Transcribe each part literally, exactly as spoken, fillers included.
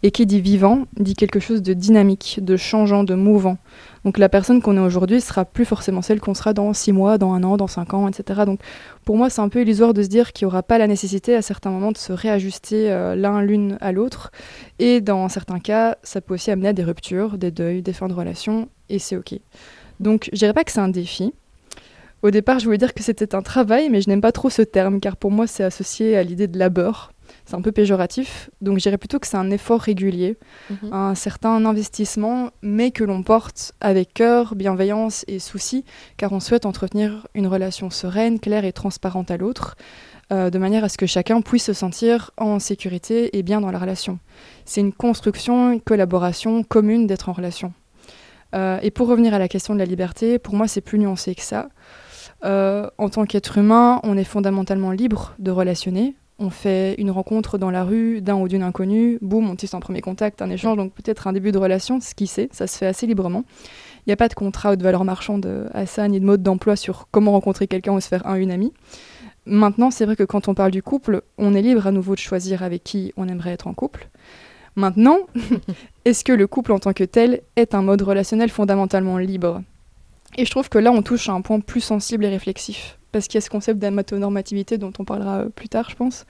Et qui dit vivant, dit quelque chose de dynamique, de changeant, de mouvant. Donc la personne qu'on est aujourd'hui sera plus forcément celle qu'on sera dans six mois, dans un an, dans cinq ans, et cetera. Donc pour moi, c'est un peu illusoire de se dire qu'il n'y aura pas la nécessité à certains moments de se réajuster euh, l'un l'une à l'autre. Et dans certains cas, ça peut aussi amener à des ruptures, des deuils, des fins de relations, et c'est OK. Donc je dirais pas que c'est un défi. Au départ, je voulais dire que c'était un travail, mais je n'aime pas trop ce terme, car pour moi, c'est associé à l'idée de labeur. C'est un peu péjoratif, donc je dirais plutôt que c'est un effort régulier, mmh. un certain investissement, mais que l'on porte avec cœur, bienveillance et souci, car on souhaite entretenir une relation sereine, claire et transparente à l'autre, euh, de manière à ce que chacun puisse se sentir en sécurité et bien dans la relation. C'est une construction, une collaboration commune d'être en relation. Euh, et pour revenir à la question de la liberté, pour moi c'est plus nuancé que ça. Euh, en tant qu'être humain, on est fondamentalement libre de relationner. On fait une rencontre dans la rue d'un ou d'une inconnue, boum, on tisse un premier contact, un échange, donc peut-être un début de relation, ce qui sait, ça se fait assez librement. Il n'y a pas de contrat ou de valeur marchande à ça, ni de mode d'emploi sur comment rencontrer quelqu'un ou se faire un une amie. Maintenant, c'est vrai que quand on parle du couple, on est libre à nouveau de choisir avec qui on aimerait être en couple. Maintenant, est-ce que le couple en tant que tel est un mode relationnel fondamentalement libre ? Et je trouve que là, on touche à un point plus sensible et réflexif. Parce qu'il y a ce concept d'amatonormativité dont on parlera plus tard, je pense,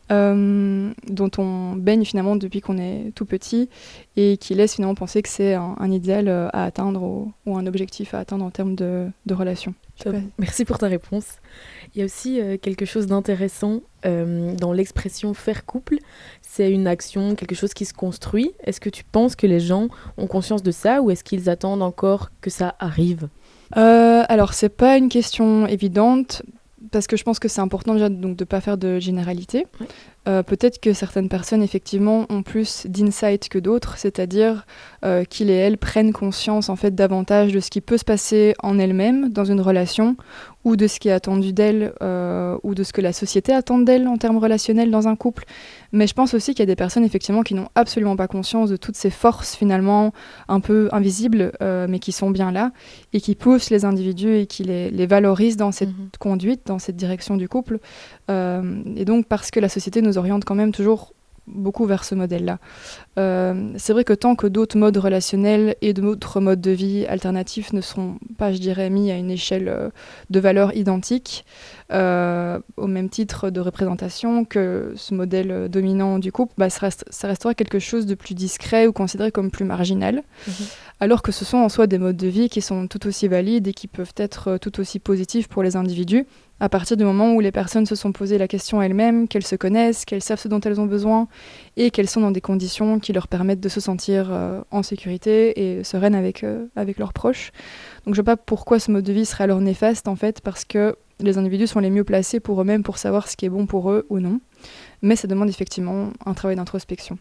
euh, dont on baigne finalement depuis qu'on est tout petit et qui laisse finalement penser que c'est un, un idéal à atteindre ou, ou un objectif à atteindre en termes de, de relation. Merci pour ta réponse. Il y a aussi euh, quelque chose d'intéressant euh, dans l'expression « faire couple ». C'est une action, quelque chose qui se construit. Est-ce que tu penses que les gens ont conscience de ça ou est-ce qu'ils attendent encore que ça arrive ? Euh, alors, c'est pas une question évidente, parce que je pense que c'est important déjà donc, de ne pas faire de généralité. Ouais. Euh, peut-être que certaines personnes, effectivement, ont plus d'insight que d'autres, c'est-à-dire euh, qu'ils et elles prennent conscience en fait, davantage de ce qui peut se passer en elles-mêmes dans une relation, ou de ce qui est attendu d'elles, euh, ou de ce que la société attend d'elles en termes relationnels dans un couple. Mais je pense aussi qu'il y a des personnes, effectivement, qui n'ont absolument pas conscience de toutes ces forces, finalement, un peu invisibles, euh, mais qui sont bien là, et qui poussent les individus et qui les, les valorisent dans cette mmh. conduite, dans cette direction du couple. Euh, et donc, parce que la société nous oriente quand même toujours beaucoup vers ce modèle-là. Euh, c'est vrai que tant que d'autres modes relationnels et d'autres modes de vie alternatifs ne seront pas, je dirais, mis à une échelle euh, de valeurs identiques, euh, au même titre de représentation que ce modèle dominant du couple, bah, ça, reste, ça restera quelque chose de plus discret ou considéré comme plus marginal, mmh. alors que ce sont en soi des modes de vie qui sont tout aussi valides et qui peuvent être tout aussi positifs pour les individus, à partir du moment où les personnes se sont posées la question elles-mêmes, qu'elles se connaissent, qu'elles savent ce dont elles ont besoin et qu'elles sont dans des conditions qui leur permettent de se sentir euh, en sécurité et sereines avec, euh, avec leurs proches. Donc je ne sais pas pourquoi ce mode de vie serait alors néfaste en fait, parce que les individus sont les mieux placés pour eux-mêmes pour savoir ce qui est bon pour eux ou non. Mais ça demande effectivement un travail d'introspection.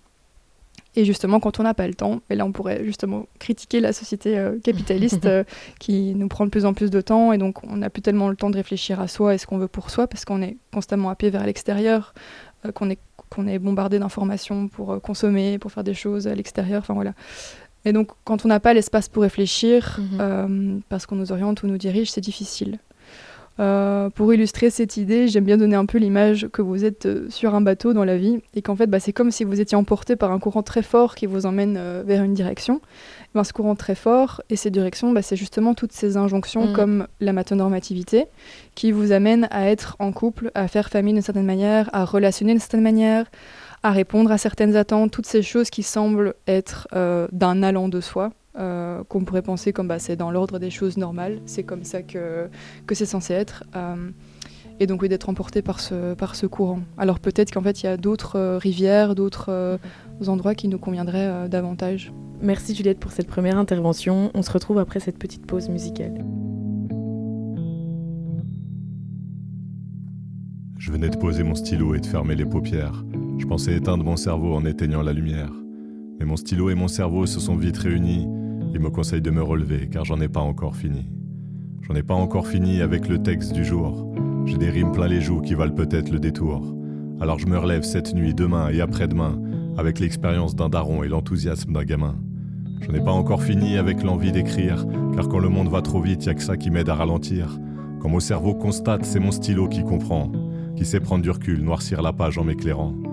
Et justement, quand on n'a pas le temps, et là on pourrait justement critiquer la société euh, capitaliste euh, qui nous prend de plus en plus de temps, et donc on n'a plus tellement le temps de réfléchir à soi et ce qu'on veut pour soi, parce qu'on est constamment happé vers l'extérieur, euh, qu'on est, qu'on est bombardé d'informations pour euh, consommer, pour faire des choses à l'extérieur, enfin voilà. Et donc quand on n'a pas l'espace pour réfléchir, mm-hmm. euh, parce qu'on nous oriente ou nous dirige, c'est difficile. Euh, pour illustrer cette idée, j'aime bien donner un peu l'image que vous êtes euh, sur un bateau dans la vie et qu'en fait bah, c'est comme si vous étiez emporté par un courant très fort qui vous emmène euh, vers une direction. Ben, ce courant très fort et ces directions, bah, c'est justement toutes ces injonctions mmh. comme la matonormativité qui vous amènent à être en couple, à faire famille d'une certaine manière, à relationner d'une certaine manière, à répondre à certaines attentes, toutes ces choses qui semblent être euh, d'un allant de soi. Euh, qu'on pourrait penser comme bah, c'est dans l'ordre des choses normales, c'est comme ça que, que c'est censé être, euh, et donc oui, d'être emporté par ce, par ce courant. Alors peut-être qu'en fait il y a d'autres euh, rivières, d'autres euh, endroits qui nous conviendraient euh, davantage. Merci Juliette pour cette première intervention, on se retrouve après cette petite pause musicale. Je venais de poser mon stylo et de fermer les paupières. Je pensais éteindre mon cerveau en éteignant la lumière. Mais mon stylo et mon cerveau se sont vite réunis. Il me conseille de me relever car j'en ai pas encore fini. J'en ai pas encore fini avec le texte du jour. J'ai des rimes plein les joues qui valent peut-être le détour. Alors je me relève cette nuit, demain et après-demain, avec l'expérience d'un daron et l'enthousiasme d'un gamin. J'en ai pas encore fini avec l'envie d'écrire, car quand le monde va trop vite, y a que ça qui m'aide à ralentir. Quand mon cerveau constate, c'est mon stylo qui comprend, qui sait prendre du recul, noircir la page en m'éclairant.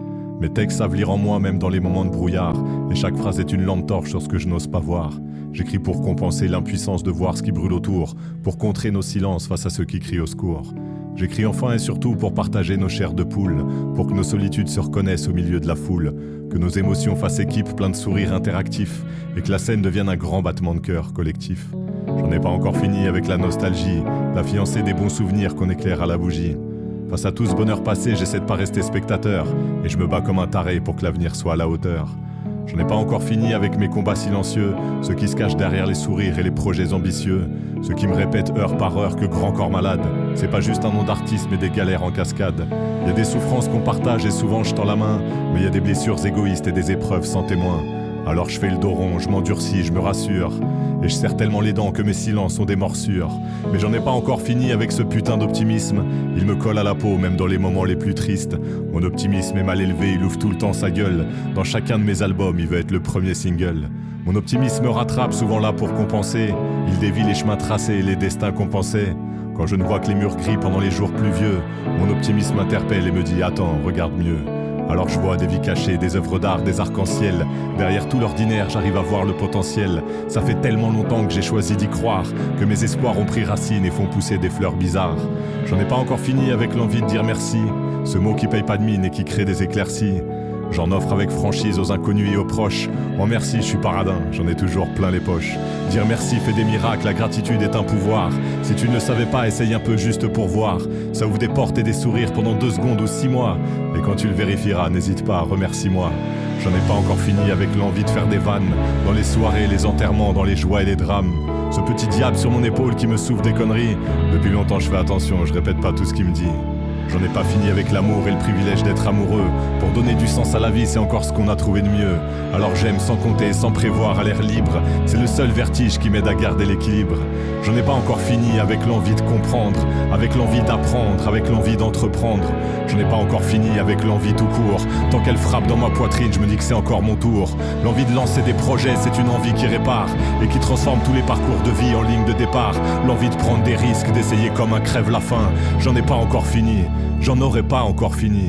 Mes textes savent lire en moi même dans les moments de brouillard, et chaque phrase est une lampe torche sur ce que je n'ose pas voir. J'écris pour compenser l'impuissance de voir ce qui brûle autour, pour contrer nos silences face à ceux qui crient au secours. J'écris enfin et surtout pour partager nos chairs de poule, pour que nos solitudes se reconnaissent au milieu de la foule, que nos émotions fassent équipe plein de sourires interactifs, et que la scène devienne un grand battement de cœur collectif. J'en ai pas encore fini avec la nostalgie, la fiancée des bons souvenirs qu'on éclaire à la bougie. Face à tout ce bonheur passé, j'essaie de pas rester spectateur, et je me bats comme un taré pour que l'avenir soit à la hauteur. J'en ai pas encore fini avec mes combats silencieux, ceux qui se cachent derrière les sourires et les projets ambitieux, ceux qui me répètent heure par heure que grand corps malade, c'est pas juste un nom d'artiste mais des galères en cascade. Y a des souffrances qu'on partage et souvent je tends la main, mais y a des blessures égoïstes et des épreuves sans témoin. Alors je fais le dos rond, je m'endurcis, je me rassure, et je serre tellement les dents que mes silences sont des morsures. Mais j'en ai pas encore fini avec ce putain d'optimisme, il me colle à la peau même dans les moments les plus tristes. Mon optimisme est mal élevé, il ouvre tout le temps sa gueule, dans chacun de mes albums il veut être le premier single. Mon optimisme me rattrape, souvent là pour compenser, il dévie les chemins tracés et les destins compensés. Quand je ne vois que les murs gris pendant les jours pluvieux, mon optimisme m'interpelle et me dit « Attends, regarde mieux ». Alors je vois des vies cachées, des œuvres d'art, des arcs-en-ciel. Derrière tout l'ordinaire, j'arrive à voir le potentiel. Ça fait tellement longtemps que j'ai choisi d'y croire, que mes espoirs ont pris racine et font pousser des fleurs bizarres. J'en ai pas encore fini avec l'envie de dire merci, ce mot qui paye pas de mine et qui crée des éclaircies. J'en offre avec franchise aux inconnus et aux proches. Oh merci, je suis paradin, j'en ai toujours plein les poches. Dire merci fait des miracles, la gratitude est un pouvoir. Si tu ne le savais pas, essaye un peu juste pour voir. Ça ouvre des portes et des sourires pendant deux secondes ou six mois. Et quand tu le vérifieras, n'hésite pas, remercie-moi. J'en ai pas encore fini avec l'envie de faire des vannes, dans les soirées, les enterrements, dans les joies et les drames. Ce petit diable sur mon épaule qui me souffle des conneries. Depuis longtemps je fais attention, je répète pas tout ce qu'il me dit. J'en ai pas fini avec l'amour et le privilège d'être amoureux. Pour donner du sens à la vie, c'est encore ce qu'on a trouvé de mieux. Alors j'aime sans compter, sans prévoir, à l'air libre. C'est le seul vertige qui m'aide à garder l'équilibre. J'en ai pas encore fini avec l'envie de comprendre, avec l'envie d'apprendre, avec l'envie d'entreprendre. J'en ai pas encore fini avec l'envie tout court. Tant qu'elle frappe dans ma poitrine, je me dis que c'est encore mon tour. L'envie de lancer des projets, c'est une envie qui répare et qui transforme tous les parcours de vie en ligne de départ. L'envie de prendre des risques, d'essayer comme un crève-la-faim. J'en ai pas encore fini. J'en aurais pas encore fini,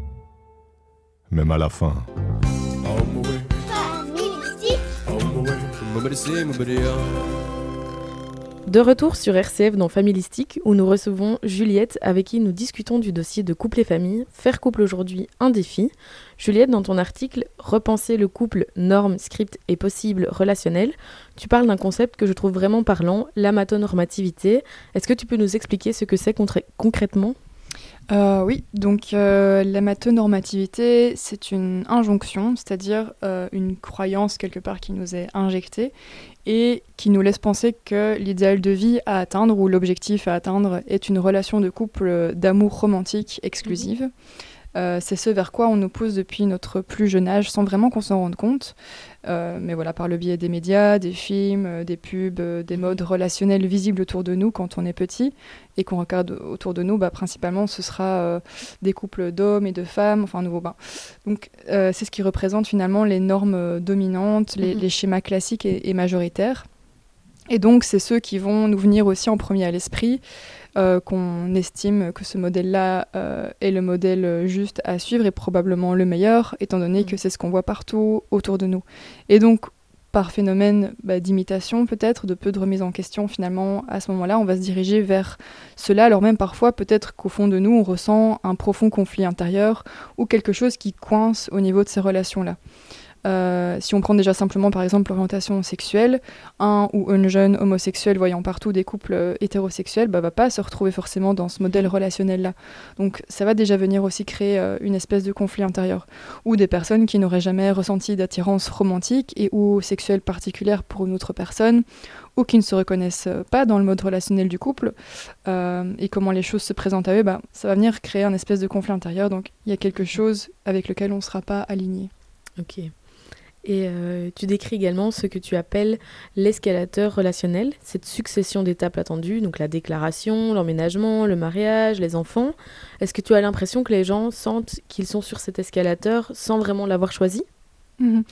même à la fin. De retour sur R C F dans Familistique, où nous recevons Juliette, avec qui nous discutons du dossier de couple et famille, faire couple aujourd'hui, un défi. Juliette, dans ton article « Repenser le couple, normes, script et possible relationnel », tu parles d'un concept que je trouve vraiment parlant, l'amatonormativité. Est-ce que tu peux nous expliquer ce que c'est contra- concrètement ? Euh, oui, donc euh, l'amatonormativité, c'est une injonction, c'est-à-dire euh, une croyance quelque part qui nous est injectée et qui nous laisse penser que l'idéal de vie à atteindre ou l'objectif à atteindre est une relation de couple d'amour romantique exclusive. Mmh. Euh, c'est ce vers quoi on nous pousse depuis notre plus jeune âge sans vraiment qu'on s'en rende compte. Euh, mais voilà, par le biais des médias, des films, euh, des pubs, euh, des modes relationnels visibles autour de nous quand on est petit et qu'on regarde autour de nous, bah, principalement ce sera euh, des couples d'hommes et de femmes, enfin nouveau bain. Donc euh, c'est ce qui représente finalement les normes euh, dominantes, les, mmh. les schémas classiques et, et majoritaires. Et donc c'est ceux qui vont nous venir aussi en premier à l'esprit, euh, qu'on estime que ce modèle-là euh, est le modèle juste à suivre et probablement le meilleur, étant donné mmh. que c'est ce qu'on voit partout autour de nous. Et donc, par phénomène bah, d'imitation peut-être, de peu de remise en question, finalement, à ce moment-là, on va se diriger vers cela, alors même parfois, peut-être qu'au fond de nous, on ressent un profond conflit intérieur ou quelque chose qui coince au niveau de ces relations-là. Euh, si on prend déjà simplement par exemple l'orientation sexuelle, un ou une jeune homosexuelle voyant partout des couples euh, hétérosexuels bah, va pas se retrouver forcément dans ce modèle relationnel-là. Donc ça va déjà venir aussi créer euh, une espèce de conflit intérieur. Ou des personnes qui n'auraient jamais ressenti d'attirance romantique et ou sexuelle particulière pour une autre personne, ou qui ne se reconnaissent pas dans le mode relationnel du couple, euh, et comment les choses se présentent à eux, bah, ça va venir créer un espèce de conflit intérieur. Donc il y a quelque chose avec lequel on ne sera pas aligné. Ok. Et euh, tu décris également ce que tu appelles l'escalateur relationnel, cette succession d'étapes attendues, donc la déclaration, l'emménagement, le mariage, les enfants. Est-ce que tu as l'impression que les gens sentent qu'ils sont sur cet escalateur sans vraiment l'avoir choisi ? Mmh.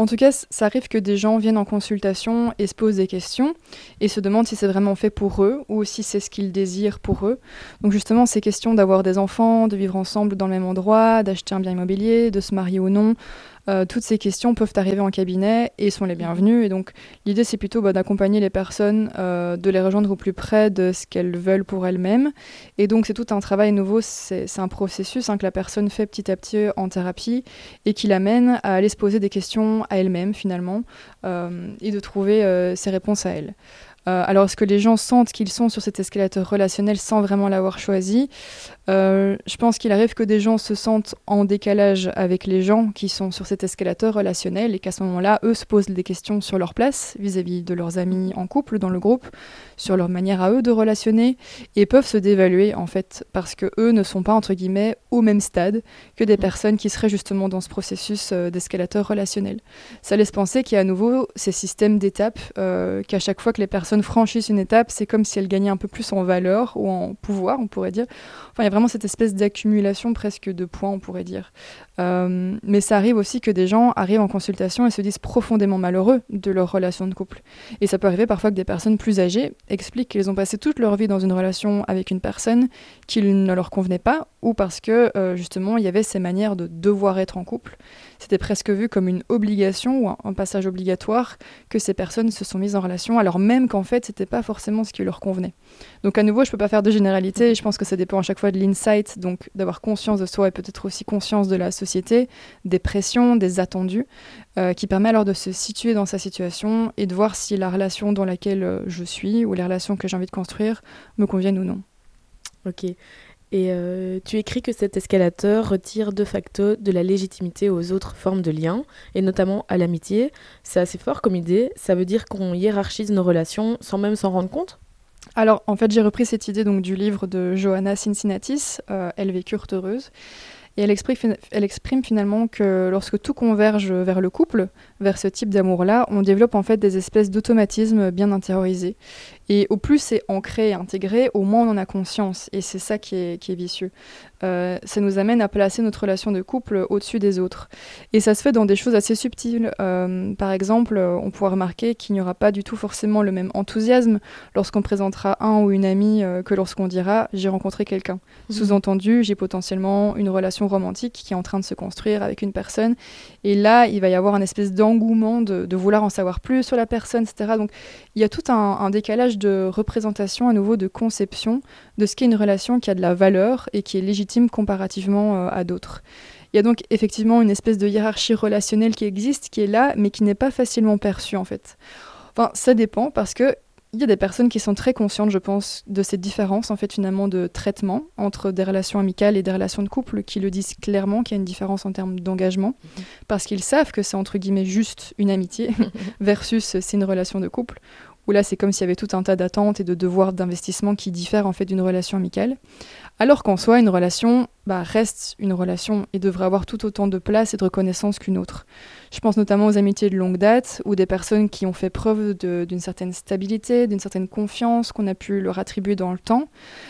En tout cas, ça arrive que des gens viennent en consultation et se posent des questions et se demandent si c'est vraiment fait pour eux ou si c'est ce qu'ils désirent pour eux. Donc justement, ces questions d'avoir des enfants, de vivre ensemble dans le même endroit, d'acheter un bien immobilier, de se marier ou non, euh, toutes ces questions peuvent arriver en cabinet et sont les bienvenues. Et donc l'idée, c'est plutôt bah, d'accompagner les personnes, euh, de les rejoindre au plus près de ce qu'elles veulent pour elles-mêmes. Et donc c'est tout un travail nouveau, c'est, c'est un processus hein, que la personne fait petit à petit en thérapie et qui l'amène à aller se poser des questions à elle-même finalement euh, et de trouver euh, ses réponses à elle. Euh, alors est-ce que les gens sentent qu'ils sont sur cet escalateur relationnel sans vraiment l'avoir choisi ? Euh, je pense qu'il arrive que des gens se sentent en décalage avec les gens qui sont sur cet escalateur relationnel et qu'à ce moment-là, eux se posent des questions sur leur place vis-à-vis de leurs amis en couple, dans le groupe, sur leur manière à eux de relationner et peuvent se dévaluer en fait parce que eux ne sont pas entre guillemets au même stade que des personnes qui seraient justement dans ce processus euh, d'escalateur relationnel. Ça laisse penser qu'il y a à nouveau ces systèmes d'étapes, euh, qu'à chaque fois que les personnes franchissent une étape, c'est comme si elles gagnaient un peu plus en valeur ou en pouvoir, on pourrait dire. Enfin, il y a vraiment cette espèce d'accumulation presque de points, on pourrait dire. Euh, mais ça arrive aussi que des gens arrivent en consultation et se disent profondément malheureux de leur relation de couple. Et ça peut arriver parfois que des personnes plus âgées expliquent qu'elles ont passé toute leur vie dans une relation avec une personne qui ne leur convenait pas ou parce que euh, justement il y avait ces manières de devoir être en couple. C'était presque vu comme une obligation ou un, un passage obligatoire que ces personnes se sont mises en relation alors même qu'en fait c'était pas forcément ce qui leur convenait. Donc à nouveau je peux pas faire de généralité, je pense que ça dépend à chaque fois de l'insight, donc d'avoir conscience de soi et peut-être aussi conscience de la société, des pressions, des attendus, euh, qui permet alors de se situer dans sa situation et de voir si la relation dans laquelle euh, je suis ou les relations que j'ai envie de construire me conviennent ou non. Ok. Et euh, tu écris que cet escalateur retire de facto de la légitimité aux autres formes de liens, et notamment à l'amitié. C'est assez fort comme idée. Ça veut dire qu'on hiérarchise nos relations sans même s'en rendre compte ? Alors, en fait, j'ai repris cette idée donc, du livre de Johanna Cincinnatis, euh, « Elles vécurent heureuses ». Et elle exprime, elle exprime finalement que lorsque tout converge vers le couple, vers ce type d'amour-là, on développe en fait des espèces d'automatismes bien intériorisés. Et au plus c'est ancré et intégré, au moins on en a conscience. Et c'est ça qui est, qui est vicieux. Euh, ça nous amène à placer notre relation de couple au-dessus des autres. Et ça se fait dans des choses assez subtiles. Euh, par exemple, on pourra remarquer qu'il n'y aura pas du tout forcément le même enthousiasme lorsqu'on présentera un ou une amie euh, que lorsqu'on dira « j'ai rencontré quelqu'un mmh. ». Sous-entendu, j'ai potentiellement une relation romantique qui est en train de se construire avec une personne. Et là, il va y avoir un espèce d'engouement de, de vouloir en savoir plus sur la personne, et cetera. Donc, il y a tout un, un décalage de représentation, à nouveau de conception de ce qu'est une relation qui a de la valeur et qui est légitime comparativement euh, à d'autres. Il y a donc effectivement une espèce de hiérarchie relationnelle qui existe, qui est là, mais qui n'est pas facilement perçue en fait. Enfin, ça dépend parce que il y a des personnes qui sont très conscientes, je pense, de cette différence en fait finalement de traitement entre des relations amicales et des relations de couple, qui le disent clairement qu'il y a une différence en termes d'engagement, mmh. parce qu'ils savent que c'est entre guillemets juste une amitié versus c'est une relation de couple, où là c'est comme s'il y avait tout un tas d'attentes et de devoirs d'investissement qui diffèrent en fait d'une relation amicale, alors qu'en soi une relation bah, reste une relation et devrait avoir tout autant de place et de reconnaissance qu'une autre. Je pense notamment aux amitiés de longue date ou des personnes qui ont fait preuve de, d'une certaine stabilité, d'une certaine confiance qu'on a pu leur attribuer dans le temps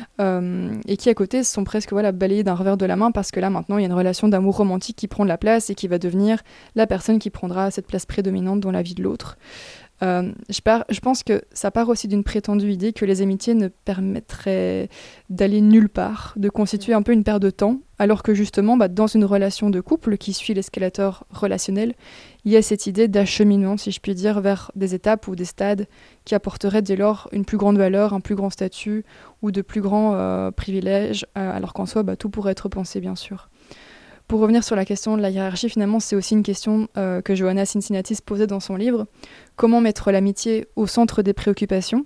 euh, et qui à côté sont presque voilà, balayées d'un revers de la main parce que là maintenant il y a une relation d'amour romantique qui prend de la place et qui va devenir la personne qui prendra cette place prédominante dans la vie de l'autre. Euh, je, par, je pense que ça part aussi d'une prétendue idée que les amitiés ne permettraient d'aller nulle part, de constituer un peu une perte de temps, alors que justement, bah, dans une relation de couple qui suit l'escalateur relationnel, il y a cette idée d'acheminement, si je puis dire, vers des étapes ou des stades qui apporteraient dès lors une plus grande valeur, un plus grand statut ou de plus grands euh, privilèges, euh, alors qu'en soi, bah, tout pourrait être pensé, bien sûr. Pour revenir sur la question de la hiérarchie, finalement, c'est aussi une question euh, que Johanna Cincinnatis posait dans son livre. Comment mettre l'amitié au centre des préoccupations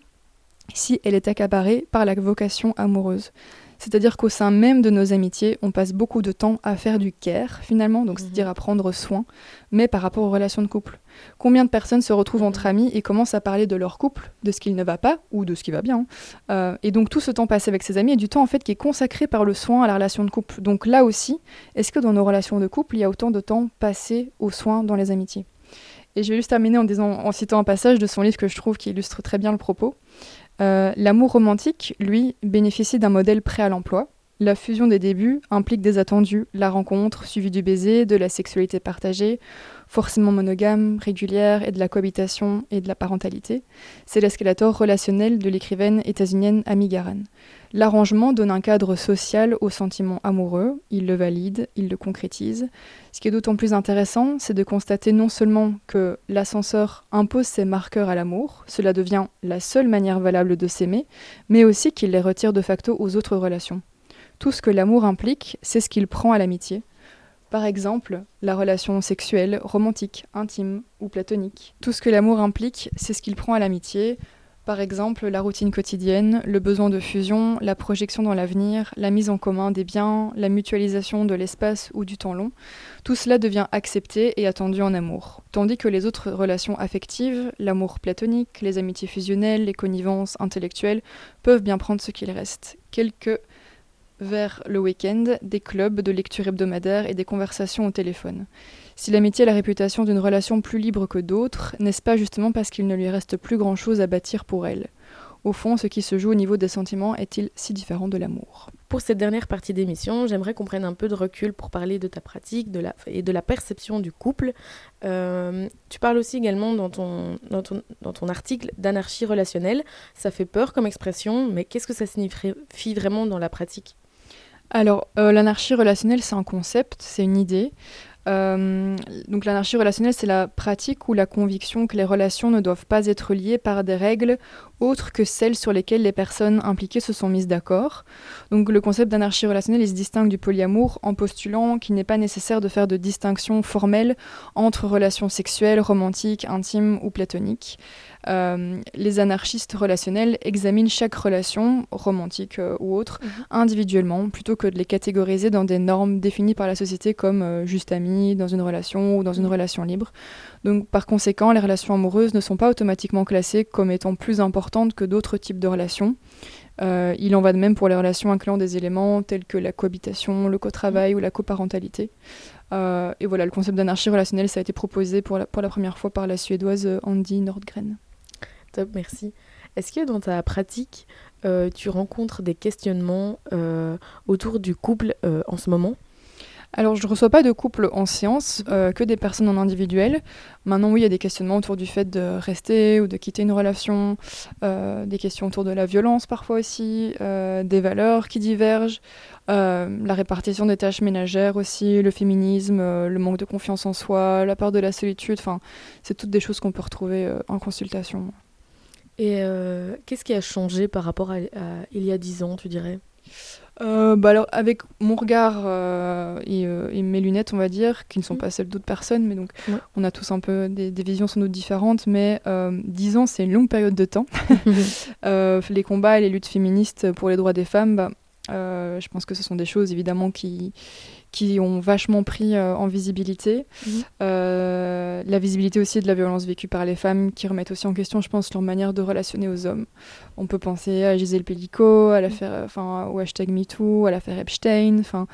si elle est accaparée par la vocation amoureuse ? C'est-à-dire qu'au sein même de nos amitiés, on passe beaucoup de temps à faire du care, finalement, donc mmh. c'est-à-dire à prendre soin, mais par rapport aux relations de couple. Combien de personnes se retrouvent mmh. entre amis et commencent à parler de leur couple, de ce qui ne va pas, ou de ce qui va bien. Euh, et donc tout ce temps passé avec ses amis est du temps en fait qui est consacré par le soin à la relation de couple. Donc là aussi, est-ce que dans nos relations de couple, il y a autant de temps passé aux soins dans les amitiés ? Et je vais juste terminer en, disant, en citant un passage de son livre que je trouve qui illustre très bien le propos. Euh, l'amour romantique, lui, bénéficie d'un modèle prêt à l'emploi, La fusion des débuts implique des attendus, la rencontre, suivie du baiser, de la sexualité partagée, forcément monogame, régulière, et de la cohabitation et de la parentalité. C'est l'escalator relationnel de l'écrivaine états-unienne Amy Garan. L'arrangement donne un cadre social au sentiment amoureux, il le valide, il le concrétise. Ce qui est d'autant plus intéressant, c'est de constater non seulement que l'ascenseur impose ses marqueurs à l'amour, cela devient la seule manière valable de s'aimer, mais aussi qu'il les retire de facto aux autres relations. Tout ce que l'amour implique, c'est ce qu'il prend à l'amitié. Par exemple, la relation sexuelle, romantique, intime ou platonique. Tout ce que l'amour implique, c'est ce qu'il prend à l'amitié. Par exemple, la routine quotidienne, le besoin de fusion, la projection dans l'avenir, la mise en commun des biens, la mutualisation de l'espace ou du temps long. Tout cela devient accepté et attendu en amour. Tandis que les autres relations affectives, l'amour platonique, les amitiés fusionnelles, les connivences intellectuelles, peuvent bien prendre ce qu'il reste. Quelques vers le week-end, des clubs de lecture hebdomadaire et des conversations au téléphone. Si l'amitié a la réputation d'une relation plus libre que d'autres, n'est-ce pas justement parce qu'il ne lui reste plus grand-chose à bâtir pour elle ? Au fond, ce qui se joue au niveau des sentiments est-il si différent de l'amour ? Pour cette dernière partie d'émission, j'aimerais qu'on prenne un peu de recul pour parler de ta pratique de la, et de la perception du couple. Euh, tu parles aussi également dans ton, dans ton, dans ton article d'anarchie relationnelle. Ça fait peur comme expression, mais qu'est-ce que ça signifie vraiment dans la pratique ? Alors, euh, l'anarchie relationnelle, c'est un concept, c'est une idée. Euh, donc l'anarchie relationnelle, c'est la pratique ou la conviction que les relations ne doivent pas être liées par des règles autres que celles sur lesquelles les personnes impliquées se sont mises d'accord. Donc le concept d'anarchie relationnelle, il se distingue du polyamour en postulant qu'il n'est pas nécessaire de faire de distinction formelle entre relations sexuelles, romantiques, intimes ou platoniques. Euh, les anarchistes relationnels examinent chaque relation, romantique euh, ou autre, mmh. individuellement, plutôt que de les catégoriser dans des normes définies par la société comme euh, juste amis, dans une relation ou dans une mmh. relation libre. Donc, par conséquent, les relations amoureuses ne sont pas automatiquement classées comme étant plus importantes que d'autres types de relations. Euh, il en va de même pour les relations incluant des éléments tels que la cohabitation, le co-travail mmh. ou la coparentalité. Euh, et voilà, le concept d'anarchie relationnelle, ça a été proposé pour la, pour la première fois par la Suédoise Andy Nordgren. Top, merci. Est-ce que dans ta pratique, euh, tu rencontres des questionnements euh, autour du couple euh, en ce moment ? Alors, je ne reçois pas de couple en séance, euh, que des personnes en individuel. Maintenant, oui, il y a des questionnements autour du fait de rester ou de quitter une relation, euh, des questions autour de la violence parfois aussi, euh, des valeurs qui divergent, euh, la répartition des tâches ménagères aussi, le féminisme, euh, le manque de confiance en soi, la peur de la solitude. Enfin, c'est toutes des choses qu'on peut retrouver euh, en consultation. Et euh, qu'est-ce qui a changé par rapport à, à il y a dix ans, tu dirais ? Euh, bah alors, avec mon regard euh, et, euh, et mes lunettes, on va dire, qui ne sont mmh. pas celles d'autres personnes, mais donc ouais. on a tous un peu des, des visions sans doute différentes, mais euh, dix ans, c'est une longue période de temps. euh, les combats et les luttes féministes pour les droits des femmes, bah, euh, je pense que ce sont des choses évidemment qui, qui ont vachement pris euh, en visibilité. Mmh. Euh, la visibilité aussi de la violence vécue par les femmes qui remettent aussi en question, je pense, leur manière de relationner aux hommes. On peut penser à Gisèle Pellico, à l'affaire, enfin, au hashtag MeToo, à l'affaire Epstein. Enfin,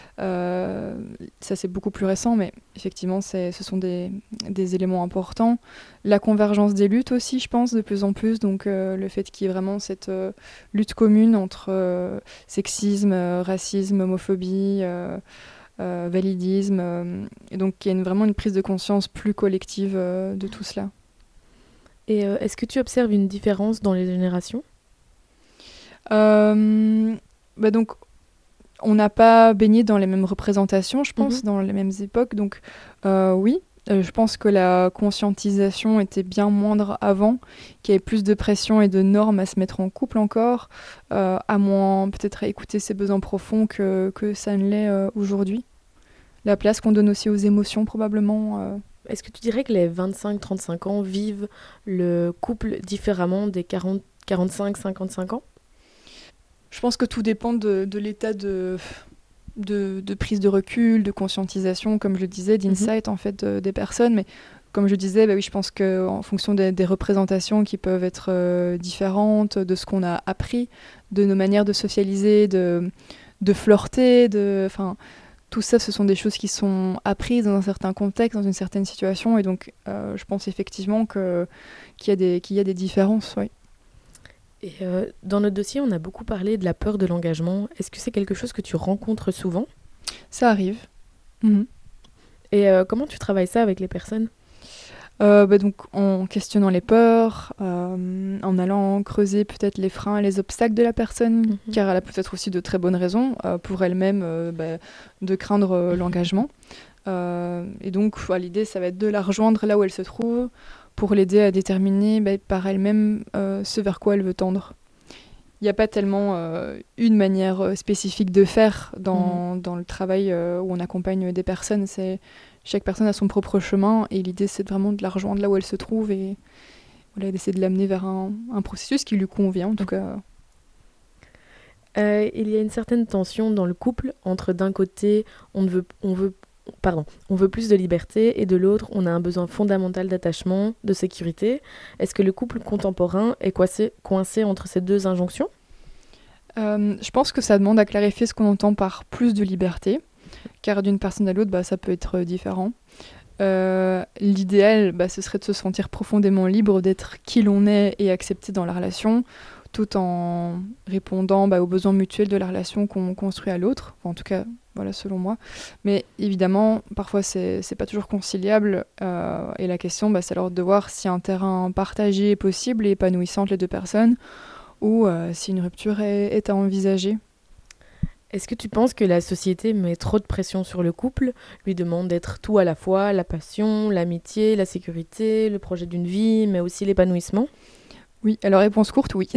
euh, ça c'est beaucoup plus récent, mais effectivement, c'est, ce sont des, des éléments importants. La convergence des luttes aussi, je pense, de plus en plus. Donc euh, le fait qu'il y ait vraiment cette euh, lutte commune entre euh, sexisme, euh, racisme, homophobie. Euh, Euh, validisme, euh, et donc il y a une, vraiment une prise de conscience plus collective euh, de tout cela. Et euh, est-ce que tu observes une différence dans les générations ? euh, bah donc, on n'a pas baigné dans les mêmes représentations, je pense, mm-hmm. dans les mêmes époques, donc euh, oui, euh, je pense que la conscientisation était bien moindre avant, qu'il y avait plus de pression et de normes à se mettre en couple encore, euh, à moins peut-être à écouter ses besoins profonds que, que ça ne l'est euh, aujourd'hui. La place qu'on donne aussi aux émotions, probablement. Euh. Est-ce que tu dirais que les vingt-cinq trente-cinq ans vivent le couple différemment des quarante quarante-cinq cinquante-cinq ans ? Je pense que tout dépend de, de l'état de... De, de prise de recul, de conscientisation, comme je disais, d'insight mmh. en fait euh, des personnes. Mais comme je disais, bah oui, je pense qu'en fonction des, des représentations qui peuvent être euh, différentes, de ce qu'on a appris, de nos manières de socialiser, de, de flirter, de, enfin, tout ça, ce sont des choses qui sont apprises dans un certain contexte, dans une certaine situation. Et donc, euh, je pense effectivement que, qu'il y a des, qu'il y a des différences, oui. Et euh, dans notre dossier, on a beaucoup parlé de la peur de l'engagement. Est-ce que c'est quelque chose que tu rencontres souvent ? Ça arrive. Mhm. Et euh, comment tu travailles ça avec les personnes ? Euh, bah donc en questionnant les peurs, euh, en allant creuser peut-être les freins et les obstacles de la personne, Mhm. car elle a peut-être aussi de très bonnes raisons euh, pour elle-même euh, bah, de craindre euh, l'engagement. Euh, et donc ouais, l'idée, ça va être de la rejoindre là où elle se trouve pour l'aider à déterminer bah, par elle-même euh, ce vers quoi elle veut tendre. Il n'y a pas tellement euh, une manière euh, spécifique de faire dans, dans le travail euh, où on accompagne des personnes. C'est, chaque personne a son propre chemin et l'idée, c'est vraiment de la rejoindre là où elle se trouve et voilà, d'essayer de l'amener vers un, un processus qui lui convient, en tout cas. Euh, il y a une certaine tension dans le couple entre d'un côté, on ne veut, on veut, pardon, on veut plus de liberté et de l'autre, on a un besoin fondamental d'attachement, de sécurité. Est-ce que le couple contemporain est coincé, coincé entre ces deux injonctions ? Euh, je pense que ça demande à clarifier ce qu'on entend par plus de liberté, car d'une personne à l'autre, bah, ça peut être différent. Euh, l'idéal, bah, ce serait de se sentir profondément libre d'être qui l'on est et accepté dans la relation, tout en répondant bah, aux besoins mutuels de la relation qu'on construit à l'autre, enfin, en tout cas, voilà, selon moi. Mais évidemment, parfois, c'est, c'est pas toujours conciliable, euh, et la question, bah, c'est alors de voir si un terrain partagé est possible et épanouissant entre les deux personnes, ou euh, si une rupture est, est à envisager. Est-ce que tu penses que la société met trop de pression sur le couple, lui demande d'être tout à la fois, la passion, l'amitié, la sécurité, le projet d'une vie, mais aussi l'épanouissement ? Oui, alors réponse courte, oui.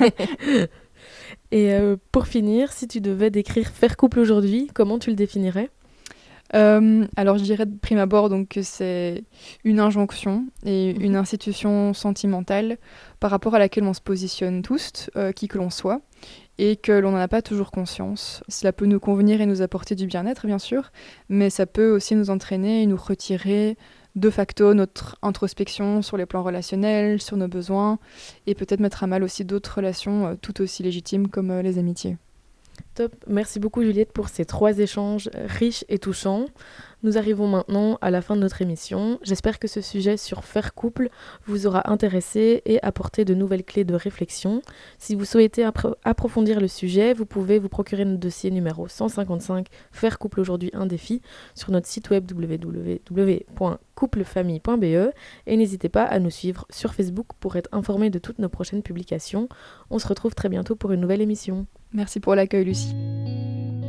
Et euh, pour finir, si tu devais décrire faire couple aujourd'hui, comment tu le définirais ? Euh, alors je dirais de prime abord donc, que c'est une injonction et Mhm. une institution sentimentale par rapport à laquelle on se positionne tous, euh, qui que l'on soit, et que l'on n'en a pas toujours conscience. Cela peut nous convenir et nous apporter du bien-être, bien sûr, mais ça peut aussi nous entraîner et nous retirer de facto notre introspection sur les plans relationnels, sur nos besoins, et peut-être mettre à mal aussi d'autres relations euh, tout aussi légitimes comme euh, les amitiés. Top, merci beaucoup Juliette pour ces trois échanges riches et touchants. Nous arrivons maintenant à la fin de notre émission. J'espère que ce sujet sur faire couple vous aura intéressé et apporté de nouvelles clés de réflexion. Si vous souhaitez appro- approfondir le sujet, vous pouvez vous procurer notre dossier numéro cent cinquante-cinq Faire couple aujourd'hui un défi sur notre site web w w w point couplefamille point b e et n'hésitez pas à nous suivre sur Facebook pour être informé de toutes nos prochaines publications. On se retrouve très bientôt pour une nouvelle émission. Merci pour l'accueil, Lucie.